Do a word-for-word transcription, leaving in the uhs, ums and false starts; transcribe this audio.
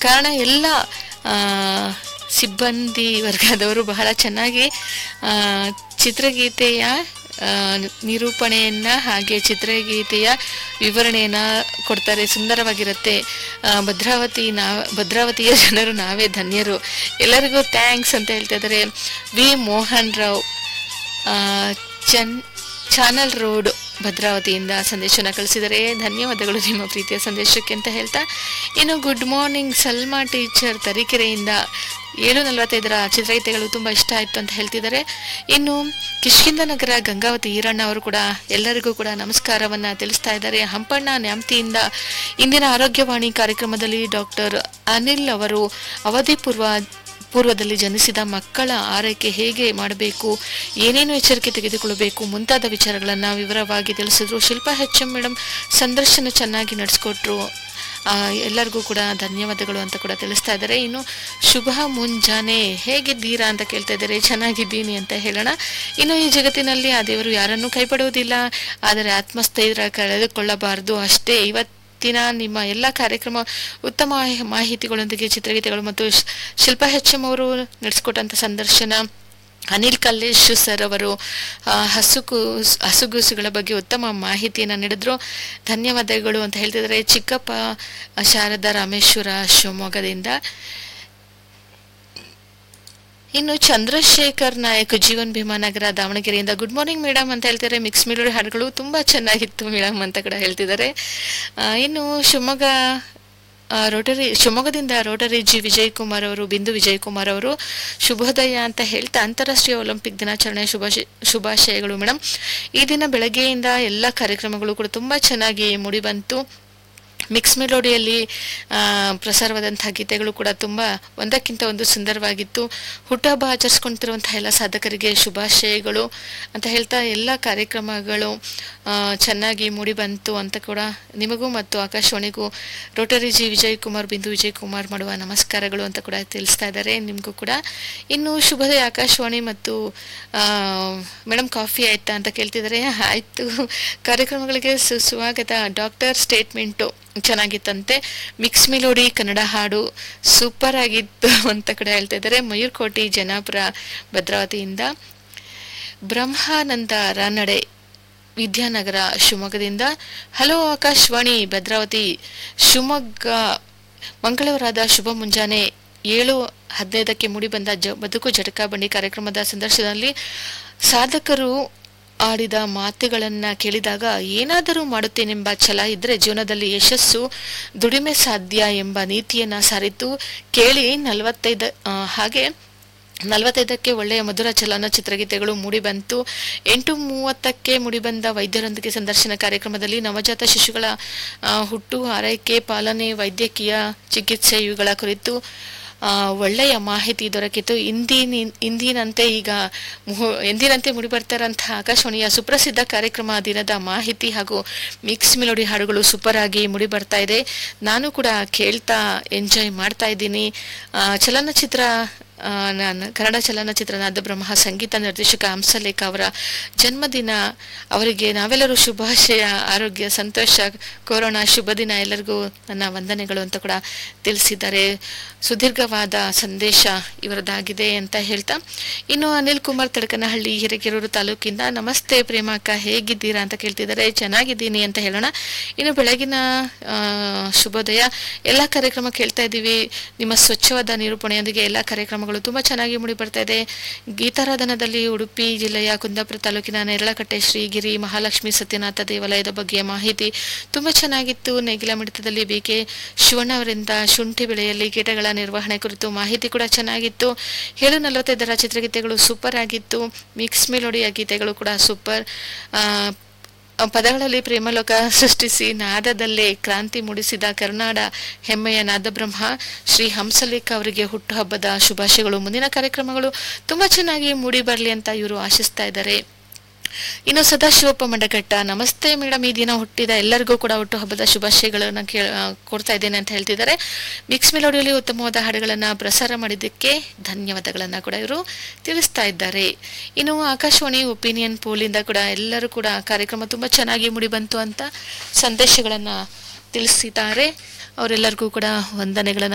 ಕಾರಣ ಎಲ್ಲ ಸಿಬ್ಬಂದಿ ವರ್ಗದವರು ಬಹಳ ಚೆನ್ನಾಗಿ ಚಿತ್ರಗೀತೆಯ ನಿರೂಪಣೆಯನ್ನ ಹಾಗೆ ಚಿತ್ರಗೀತೆಯ ವಿವರಣೆಯನ್ನ ಕೊಡ್ತಾರೆ. ಸುಂದರವಾಗಿರುತ್ತೆ. ಭದ್ರಾವತಿ ನಾವ್ ಭದ್ರಾವತಿಯ ಜನರು ನಾವೇ ಧನ್ಯರು, ಎಲ್ಲರಿಗೂ ಥ್ಯಾಂಕ್ಸ್ ಅಂತ ಹೇಳ್ತಾ ಇದ್ದಾರೆ. ವಿ ಮೋಹನ್ ರಾವ್ ಚನ್ ಚಾನಲ್ ರೋಡ್ ಭದ್ರಾವತಿಯಿಂದ ಸಂದೇಶವನ್ನು ಕಳಿಸಿದರೆ ಧನ್ಯವಾದಗಳು ನಿಮ್ಮ ಪ್ರೀತಿಯ ಸಂದೇಶಕ್ಕೆ ಅಂತ ಹೇಳ್ತಾ, ಇನ್ನು ಗುಡ್ ಮಾರ್ನಿಂಗ್ ಸಲ್ಮಾ ಟೀಚರ್ ತರೀಕೆರೆಯಿಂದ ಏಳು ನಲವತ್ತೈದರ ಚಿತ್ರಗೀತೆಗಳು ತುಂಬ ಇಷ್ಟ ಆಯಿತು ಅಂತ ಹೇಳ್ತಿದ್ದಾರೆ. ಇನ್ನು ಕಿಷ್ಕಿಂದ ನಗರ ಗಂಗಾವತಿ ಈರಣ್ಣ ಅವರು ಕೂಡ ಎಲ್ಲರಿಗೂ ಕೂಡ ನಮಸ್ಕಾರವನ್ನು ತಿಳಿಸ್ತಾ ಇದ್ದಾರೆ. ಹಂಪಣ್ಣ ನ್ಯಾಮತಿಯಿಂದ ಇಂದಿನ ಆರೋಗ್ಯವಾಣಿ ಕಾರ್ಯಕ್ರಮದಲ್ಲಿ ಡಾಕ್ಟರ್ ಅನಿಲ್ ಅವರು ಅವಧಿ ಪೂರ್ವ ಪೂರ್ವದಲ್ಲಿ ಜನಿಸಿದ ಮಕ್ಕಳ ಆರೈಕೆ ಹೇಗೆ ಮಾಡಬೇಕು, ಏನೇನು ಎಚ್ಚರಿಕೆ ತೆಗೆದುಕೊಳ್ಳಬೇಕು ಮುಂತಾದ ವಿಚಾರಗಳನ್ನು ವಿವರವಾಗಿ ತಿಳಿಸಿದ್ರು. ಶಿಲ್ಪಾ ಹೆಚ್ ಎಂ ಮೇಡಮ್ ಸಂದರ್ಶನ ಚೆನ್ನಾಗಿ ನಡೆಸ್ಕೊಟ್ರು, ಎಲ್ಲರಿಗೂ ಕೂಡ ಧನ್ಯವಾದಗಳು ಅಂತ ಕೂಡ ತಿಳಿಸ್ತಾ ಇದ್ದಾರೆ. ಇನ್ನು ಶುಭ ಮುಂಜಾನೆ, ಹೇಗಿದ್ದೀರಾ ಅಂತ ಕೇಳ್ತಾ ಇದ್ದಾರೆ. ಚೆನ್ನಾಗಿದ್ದೀನಿ ಅಂತ ಹೇಳೋಣ. ಇನ್ನು ಈ ಜಗತ್ತಿನಲ್ಲಿ ಆ ದೇವರು ಯಾರನ್ನೂ ಕೈಬಿಡುವುದಿಲ್ಲ, ಆದರೆ ಆತ್ಮಸ್ಥೈರ್ಯ ಕಳೆದುಕೊಳ್ಳಬಾರದು ಅಷ್ಟೇ. ಇವತ್ತು ದಿನ ನಿಮ್ಮ ಎಲ್ಲ ಕಾರ್ಯಕ್ರಮ ಉತ್ತಮ ಮಾಹಿತಿಗಳೊಂದಿಗೆ ಚಿತ್ರಗೀತೆಗಳು ಮತ್ತು ಶಿಲ್ಪಾ ಹೆಚ್ ಎಂ ಅವರು ನಡೆಸಿಕೊಟ್ಟಂತ ಸಂದರ್ಶನ, ಅನಿಲ್ ಕಲ್ಲೇಶ್ ಸರ್ ಅವರು ಹಸುಗು ಹಸುಗೂಸುಗಳ ಬಗ್ಗೆ ಉತ್ತಮ ಮಾಹಿತಿಯನ್ನು ನೀಡಿದ್ರು, ಧನ್ಯವಾದಗಳು ಅಂತ ಹೇಳ್ತಿದ್ದಾರೆ. ಚಿಕ್ಕಪ್ಪ ಶಾರದಾ ರಾಮೇಶ್ವರ ಶಿವಮೊಗ್ಗದಿಂದ. ಇನ್ನು ಚಂದ್ರಶೇಖರ್ ನಾಯಕ್ ಜೀವನ್ ಭೀಮಾನಗರ ದಾವಣಗೆರೆಯಿಂದ ಗುಡ್ ಮಾರ್ನಿಂಗ್ ಮೇಡಮ್ ಅಂತ ಹೇಳ್ತಾರೆ. ಮಿಕ್ಸ್ ಮೆಲೋಡಿ ಹಾಡುಗಳು ತುಂಬಾ ಚೆನ್ನಾಗಿತ್ತು ಮೇಡಮ್ ಅಂತ ಕೂಡ ಹೇಳ್ತಿದ್ದಾರೆ. ಇನ್ನು ಶಿವಮೊಗ್ಗ ರೋಟರಿ ಶಿವಮೊಗ್ಗದಿಂದ ರೋಟರಿ ಜಿ ವಿಜಯ್ ಕುಮಾರ್ ಅವರು, ಬಿಂದು ವಿಜಯ್ ಕುಮಾರ್ ಅವರು ಶುಭೋದಯ ಅಂತ ಹೇಳ್ತಾ ಅಂತಾರಾಷ್ಟ್ರೀಯ ಒಲಿಂಪಿಕ್ ದಿನಾಚರಣೆ ಶುಭಾಶಯ ಶುಭಾಶಯಗಳು ಮೇಡಮ್. ಈ ದಿನ ಬೆಳಗ್ಗೆಯಿಂದ ಎಲ್ಲ ಕಾರ್ಯಕ್ರಮಗಳು ಕೂಡ ತುಂಬಾ ಚೆನ್ನಾಗಿ ಮೂಡಿಬಂತು. ಮಿಕ್ಸ್ ಮೆಲೋಡಿಯಲ್ಲಿ ಪ್ರಸಾರವಾದಂತಹ ಗೀತೆಗಳು ಕೂಡ ತುಂಬ ಒಂದಕ್ಕಿಂತ ಒಂದು ಸುಂದರವಾಗಿತ್ತು. ಹುಟ್ಟಹಬ್ಬ ಆಚರಿಸ್ಕೊಳ್ತಿರುವಂತಹ ಎಲ್ಲ ಸಾಧಕರಿಗೆ ಶುಭಾಶಯಗಳು ಅಂತ ಹೇಳ್ತಾ ಎಲ್ಲ ಕಾರ್ಯಕ್ರಮಗಳು ಚೆನ್ನಾಗಿ ಮೂಡಿ ಬಂತು ಅಂತ ಕೂಡ ನಿಮಗೂ ಮತ್ತು ಆಕಾಶವಾಣಿಗೂ ರೋಟರಿ ಜಿ ವಿಜಯ್ ಕುಮಾರ್, ಬಿಂದು ವಿಜಯ್ ಕುಮಾರ್ ಮಾಡುವ ನಮಸ್ಕಾರಗಳು ಅಂತ ಕೂಡ ತಿಳಿಸ್ತಾ ಇದ್ದಾರೆ. ನಿಮಗೂ ಕೂಡ. ಇನ್ನು ಶುಭೋದಯ ಆಕಾಶವಾಣಿ ಮತ್ತು ಮೇಡಮ್ ಕಾಫಿ ಆಯ್ತಾ ಅಂತ ಕೇಳ್ತಿದ್ದಾರೆ. ಆಯಿತು, ಕಾರ್ಯಕ್ರಮಗಳಿಗೆ ಸುಸ್ವಾಗತ. Doctor statement ಚೆನ್ನಾಗಿತ್ತಂತೆ. Mix melody Kannada ಹಾಡು ಸೂಪರ್ ಆಗಿತ್ತು ಅಂತ ಕೂಡ ಹೇಳ್ತಾ ಇದ್ದಾರೆ. ಮಯೂರ್ಕೋಟಿ ಜನಾಪುರ ಭದ್ರಾವತಿಯಿಂದ. ಬ್ರಹ್ಮಾನಂದ ರಾನಡೆ ವಿದ್ಯಾನಗರ ಶಿವಮೊಗ್ಗದಿಂದ. ಹಲೋ ಆಕಾಶವಾಣಿ ಭದ್ರಾವತಿ ಶಿವಮೊಗ್ಗ, ಮಂಗಳವಾರದ ಶುಭ ಮುಂಜಾನೆ ಏಳು ಹದಿನೈದಕ್ಕೆ ಮೂಡಿಬಂದ ಜ ಬದುಕು ಜಟಕಾ ಬಂಡಿ ಕಾರ್ಯಕ್ರಮದ ಸಂದರ್ಶನದಲ್ಲಿ ಸಾಧಕರು ಆಡಿದ ಮಾತುಗಳನ್ನ ಕೇಳಿದಾಗ ಏನಾದರೂ ಮಾಡುತ್ತೇನೆಂಬ ಛಲ ಇದ್ರೆ ಜೀವನದಲ್ಲಿ ಯಶಸ್ಸು, ದುಡಿಮೆ ಸಾಧ್ಯ ಎಂಬ ನೀತಿಯನ್ನ ಸಾರಿತು. ಕೇಳಿ ನಲವತ್ತೈದು ಹಾಗೆ ನಲವತ್ತೈದಕ್ಕೆ ಒಳ್ಳೆಯ ಮಧುರ ಚಲನಚಿತ್ರಗೀತೆಗಳು ಮೂಡಿಬಂತು. ಎಂಟು ಮೂವತ್ತಕ್ಕೆ ಮೂಡಿಬಂದ ವೈದ್ಯರೊಂದಿಗೆ ಸಂದರ್ಶನ ಕಾರ್ಯಕ್ರಮದಲ್ಲಿ ನವಜಾತ ಶಿಶುಗಳ ಹುಟ್ಟು, ಆರೈಕೆ, ಪಾಲನೆ, ವೈದ್ಯಕೀಯ ಚಿಕಿತ್ಸೆ ಇವುಗಳ ಕುರಿತು ಒಳ್ಳೆಯ ಮಾಹಿತಿ ದೊರಕಿತು. ಇಂದಿನ ಇಂದಿನಂತೆ ಈಗ ಎಂದಿನಂತೆ ಮೂಡಿಬರ್ತಾರಂತಹ ಆಕಾಶವಾಣಿಯ ಸುಪ್ರಸಿದ್ಧ ಕಾರ್ಯಕ್ರಮ ದಿನದ ಮಾಹಿತಿ ಹಾಗೂ ಮಿಕ್ಸ್ ಮೆಲೋಡಿ ಹಾಡುಗಳು ಸೂಪರ್ ಆಗಿ ಮೂಡಿಬರ್ತಾ ಇದೆ. ನಾನು ಕೂಡ ಕೇಳ್ತಾ ಎಂಜಾಯ್ ಮಾಡ್ತಾ ಇದ್ದೀನಿ. ಚಲನಚಿತ್ರ ನಾನು ಕನ್ನಡ ಚಲನಚಿತ್ರ ನಾದ ಬ್ರಹ್ಮ ಸಂಗೀತ ನಿರ್ದೇಶಕ ಹಂಸಲೇಖ ಅವರ ಜನ್ಮದಿನ, ಅವರಿಗೆ ನಾವೆಲ್ಲರೂ ಶುಭಾಶಯ, ಆರೋಗ್ಯ, ಸಂತೋಷ ಕೋರೋಣ, ಶುಭ ದಿನ, ಎಲ್ಲರಿಗೂ ನನ್ನ ವಂದನೆಗಳು ಅಂತ ಕೂಡ ತಿಳಿಸಿದ್ದಾರೆ. ಸುದೀರ್ಘವಾದ ಸಂದೇಶ ಇವರದಾಗಿದೆ ಅಂತ ಹೇಳ್ತಾ, ಇನ್ನು ಅನಿಲ್ ಕುಮಾರ್ ತಡಕನಹಳ್ಳಿ ಹಿರೇಕೆರೂರು ತಾಲೂಕಿಂದ ನಮಸ್ತೆ ಪ್ರೇಮಕ್ಕ, ಹೇಗಿದ್ದೀರಾ ಅಂತ ಕೇಳ್ತಿದ್ದಾರೆ. ಚೆನ್ನಾಗಿದ್ದೀನಿ ಅಂತ ಹೇಳೋಣ. ಇನ್ನು ಬೆಳಗಿನ ಶುಭೋದಯ, ಎಲ್ಲ ಕಾರ್ಯಕ್ರಮ ಕೇಳ್ತಾ ಇದ್ದೀವಿ. ನಿಮ್ಮ ಸ್ವಚ್ಛವಾದ ನಿರೂಪಣೆಯೊಂದಿಗೆ ಎಲ್ಲ ಕಾರ್ಯಕ್ರಮ ತುಂಬಾ ಚೆನ್ನಾಗಿ ಮೂಡಿ ಬರ್ತಾ ಇದೆ. ಗೀತಾರಾಧನದಲ್ಲಿ ಉಡುಪಿ ಜಿಲ್ಲೆಯ ಕುಂದಾಪುರ ತಾಲೂಕಿನ ನೇರಳಕಟ್ಟೆ ಶ್ರೀಗಿರಿ ಮಹಾಲಕ್ಷ್ಮಿ ಸತ್ಯನಾಥ ದೇವಾಲಯದ ಬಗ್ಗೆ ಮಾಹಿತಿ ತುಂಬಾ ಚೆನ್ನಾಗಿತ್ತು. ನೇಗಿಲ ಮಿಡಿತದಲ್ಲಿ ಬಿ ಕೆ ಶಿವಣ್ಣ ಅವರಿಂದ ಶುಂಠಿ ಬೆಳೆಯಲ್ಲಿ ಕೀಟಗಳ ನಿರ್ವಹಣೆ ಕುರಿತು ಮಾಹಿತಿ ಕೂಡ ಚೆನ್ನಾಗಿತ್ತು. ಏಳು ನಲವತ್ತೈದರ ಚಿತ್ರಗೀತೆಗಳು ಸೂಪರ್ ಆಗಿತ್ತು. ಮಿಕ್ಸ್ ಮೆಲೋಡಿಯ ಗೀತೆಗಳು ಕೂಡ ಸೂಪರ್. ಪದಗಳಲ್ಲಿ ಪ್ರೇಮಲೋಕ ಸೃಷ್ಟಿಸಿ ನಾದದಲ್ಲೇ ಕ್ರಾಂತಿ ಮೂಡಿಸಿದ ಕರ್ನಾಡ ಹೆಮ್ಮೆಯ ನಾದಬ್ರಹ್ಮ ಶ್ರೀ ಹಂಸಲೇಖ ಅವರಿಗೆ ಹುಟ್ಟುಹಬ್ಬದ ಶುಭಾಶಯಗಳು. ಮುಂದಿನ ಕಾರ್ಯಕ್ರಮಗಳು ತುಂಬಾ ಚೆನ್ನಾಗಿ ಮೂಡಿ ಬರಲಿ ಅಂತ ಇವರು ಆಶಿಸ್ತಾ ಇದ್ದಾರೆ. ಇನ್ನು ಸದಾಶಿವಪ್ಪ ಮಂಡಘಟ್ಟ, ನಮಸ್ತೆ ಮೇಡಮ್, ಈ ದಿನ ಹುಟ್ಟಿದ ಎಲ್ಲರಿಗೂ ಕೂಡ ಹುಟ್ಟು ಹಬ್ಬದ ಶುಭಾಶಯಗಳನ್ನ ಕೇಳ ಕೊಡ್ತಾ ಇದ್ದೇನೆ ಅಂತ ಹೇಳ್ತಿದ್ದಾರೆ. ಮಿಕ್ಸ್ ಮೆಲೋಡಿಯಲ್ಲಿ ಉತ್ತಮವಾದ ಹಾಡುಗಳನ್ನ ಪ್ರಸಾರ ಮಾಡಿದ್ದಕ್ಕೆ ಧನ್ಯವಾದಗಳನ್ನ ಕೂಡ ಇವರು ತಿಳಿಸ್ತಾ ಇದ್ದಾರೆ. ಇನ್ನು ಆಕಾಶವಾಣಿ ಒಪಿನಿಯನ್ ಪೋಲಿಂದ ಕೂಡ ಎಲ್ಲರೂ ಕೂಡ ಕಾರ್ಯಕ್ರಮ ತುಂಬಾ ಚೆನ್ನಾಗಿ ಮೂಡಿ ಬಂತು ಅಂತ ಸಂದೇಶಗಳನ್ನ ತಿಳಿಸಿದ್ದಾರೆ. ಅವರೆಲ್ಲರಿಗೂ ಕೂಡ ವಂದನೆಗಳನ್ನ